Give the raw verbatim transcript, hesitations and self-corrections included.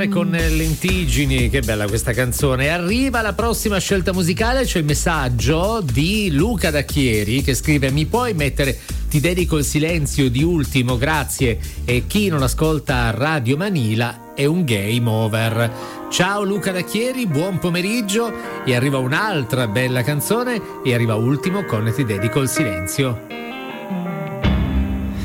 Con Lentiggini, che bella questa canzone. Arriva la prossima scelta musicale, c'è il messaggio di Luca Dacchieri che scrive: mi puoi mettere Ti dedico il silenzio di Ultimo, grazie, e chi non ascolta Radio Manila è un game over. Ciao Luca Dacchieri, buon pomeriggio, e arriva un'altra bella canzone e arriva Ultimo con Ti dedico il silenzio.